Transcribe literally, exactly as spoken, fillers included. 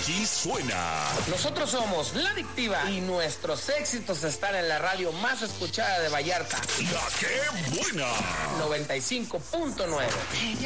aquí suena. Nosotros somos La Adictiva y nuestros éxitos están en la radio más escuchada de Vallarta. La que buena. noventa y cinco punto nueve.